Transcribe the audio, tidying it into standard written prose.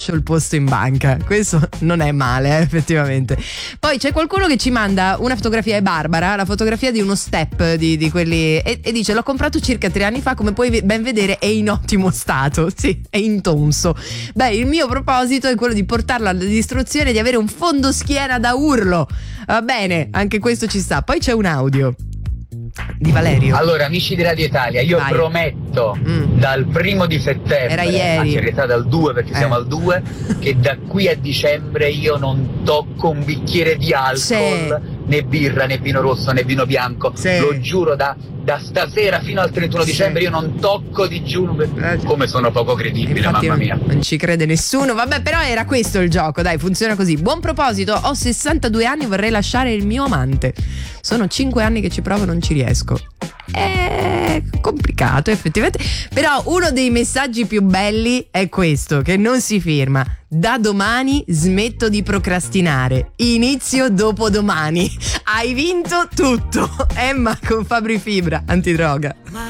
lascio il posto in banca. Questo non è male, effettivamente. Poi c'è qualcuno che ci manda una fotografia, è Barbara, la fotografia di uno step di quelli e dice: l'ho comprato circa 3 anni fa, come puoi ben vedere è in ottimo stato. Sì, è intonso. Beh, il mio proposito è quello di portarlo alla distruzione, di avere un fondoschiena da urlo. Va bene, anche questo ci sta. Poi c'è un audio di Valerio. Allora, amici di Radio Italia, io Vai. prometto dal 1 settembre, Era ieri. anzi in realtà dal 2 perché siamo al 2, che da qui a dicembre io non tocco un bicchiere di alcol, né birra, né vino rosso, né vino bianco. Sì. Lo giuro, da stasera fino al 31 dicembre io non tocco digiuno. Come sono poco credibile, Infatti mamma mia. non ci crede nessuno. Vabbè, però era questo il gioco, dai, funziona così. Buon proposito, ho 62 anni, vorrei lasciare il mio amante. Sono 5 anni che ci provo, non ci riesco. È complicato, effettivamente. Però uno dei messaggi più belli è questo, che non si firma: da domani smetto di procrastinare, inizio dopodomani. Hai vinto tutto. Emma con Fabri Fibra, antidroga.